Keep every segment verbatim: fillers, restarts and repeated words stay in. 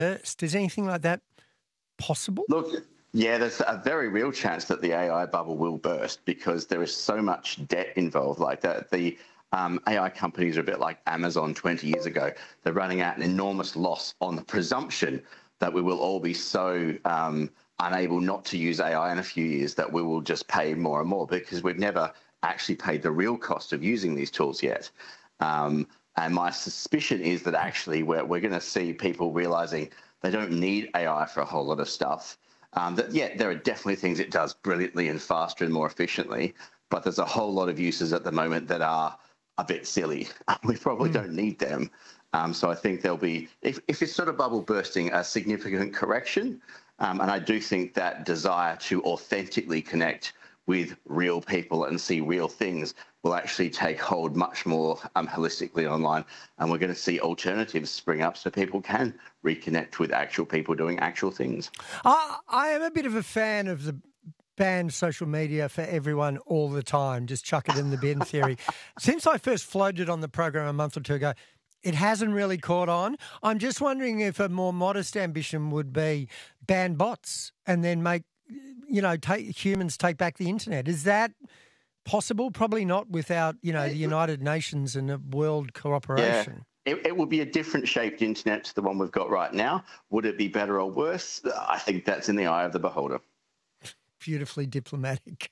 burst. Is anything like that possible? Look, yeah, there's a very real chance that the A I bubble will burst because there is so much debt involved like that. The um, A I companies are a bit like Amazon twenty years ago. They're running out an enormous loss on the presumption that we will all be so um, unable not to use A I in a few years that we will just pay more and more because we've never actually paid the real cost of using these tools yet. Um, and my suspicion is that actually we're, we're going to see people realizing they don't need A I for a whole lot of stuff. Um, that, yeah, there are definitely things it does brilliantly and faster and more efficiently, but there's a whole lot of uses at the moment that are a bit silly. We probably mm. don't need them. Um, so I think there'll be, if, if it's sort of bubble bursting, a significant correction. Um, and I do think that desire to authentically connect with real people and see real things will actually take hold much more um, holistically online. And we're going to see alternatives spring up so people can reconnect with actual people doing actual things. I, I am a bit of a fan of the ban social media for everyone all the time, just chuck it in the bin theory. Since I first floated on the program a month or two ago, it hasn't really caught on. I'm just wondering if a more modest ambition would be ban bots and then make, you know, take, humans take back the internet. Is that possible? Probably not without, you know, the United Nations and the world cooperation. Yeah. It, it would be a different shaped internet to the one we've got right now. Would it be better or worse? I think that's in the eye of the beholder. Beautifully diplomatic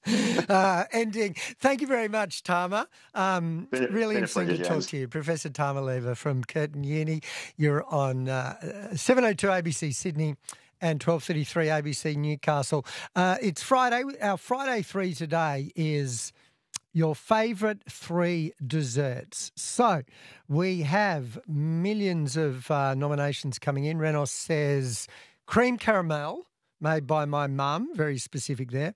uh, ending. Thank you very much, Tama. Um, been, really been interesting pleasure, to talk James. to you. Professor Tama Lever from Curtin Uni. You're on uh, seven oh two A B C Sydney and twelve thirty-three A B C Newcastle. Uh, it's Friday. Our Friday three today is your favourite three desserts. So we have millions of uh, nominations coming in. Renos says cream caramel, made by my mum, very specific there.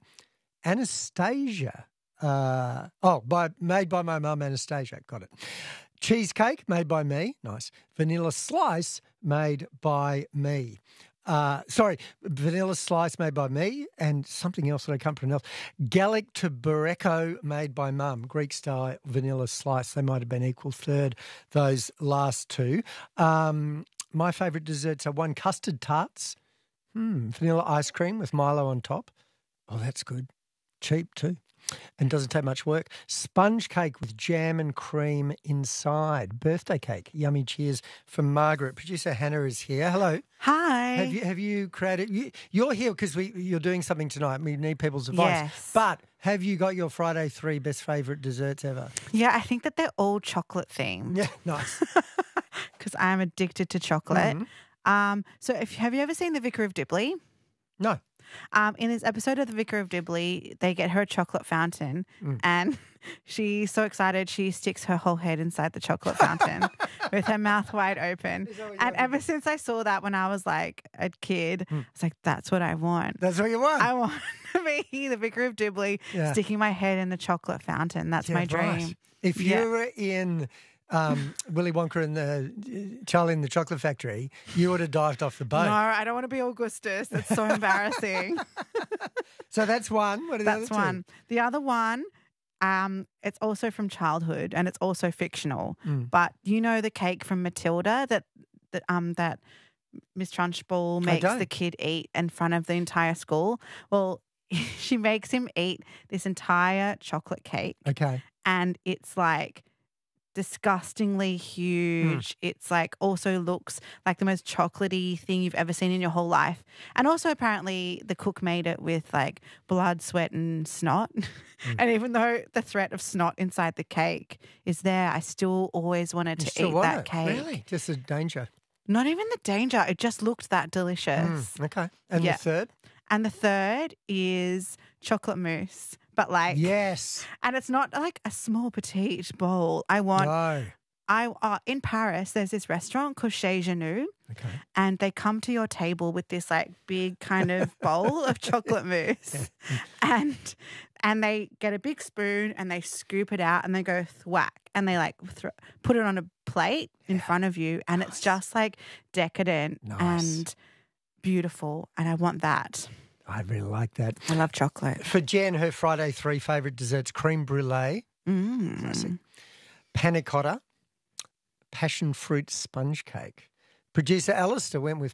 Anastasia. Uh, oh, by made by my mum, Anastasia. Got it. Cheesecake, made by me. Nice. Vanilla slice, made by me. Uh, sorry, vanilla slice made by me and something else that I can't pronounce. Gallic tuberco made by mum. Greek style vanilla slice. They might have been equal third, those last two. Um, my favourite desserts are one, custard tarts. Hmm, vanilla ice cream with Milo on top. Oh, that's good. Cheap too. And doesn't take much work. Sponge cake with jam and cream inside. Birthday cake. Yummy cheers from Margaret. Producer Hannah is here. Hello. Hi. Have you have you created? You, you're here because we you're doing something tonight. We need people's advice. Yes. But have you got your Friday three best favourite desserts ever? Yeah, I think that they're all chocolate themed. Yeah, nice. Because I'm addicted to chocolate. Mm-hmm. Um, so, if have you ever seen The Vicar of Dibley? No. Um, in this episode of The Vicar of Dibley, they get her a chocolate fountain mm. and she's so excited she sticks her whole head inside the chocolate fountain with her mouth wide open. And ever since I saw that when I was like a kid, mm. I was like, that's what I want. That's what you want? I want to be the Vicar of Dibley, yeah. sticking my head in the chocolate fountain. That's yeah, my dream. Right. If yeah. you were in... Um, Willy Wonka and the Charlie in the Chocolate Factory, you would have dived off the boat. No, I don't want to be Augustus. That's so embarrassing. So that's one. What are the that's other two? one. The other one, um, it's also from childhood and it's also fictional. Mm. But you know the cake from Matilda that that um that Miss Trunchbull makes the kid eat in front of the entire school? Well, she makes him eat this entire chocolate cake. Okay. And it's like disgustingly huge. Mm. It's like also looks like the most chocolatey thing you've ever seen in your whole life. And also apparently the cook made it with like blood, sweat and snot. Mm. And even though the threat of snot inside the cake is there, I still always wanted to eat that it. cake. Really? Just a danger? Not even the danger. It just looked that delicious. Mm. Okay. And yeah. the third? And the third is chocolate mousse. But like, yes, and it's not like a small petite bowl. I want. No. I uh, in Paris. There's this restaurant called Chez Genou, okay, and they come to your table with this like big kind of bowl of chocolate mousse, yeah. and and they get a big spoon and they scoop it out and they go thwack and they like th- put it on a plate in yeah. front of you, and nice. It's just like decadent nice. and beautiful, and I want that. I really like that. I love chocolate. For Jen, her Friday three favourite desserts, creme brulee, mm. classic, panna cotta, passion fruit sponge cake, Producer Alistair went with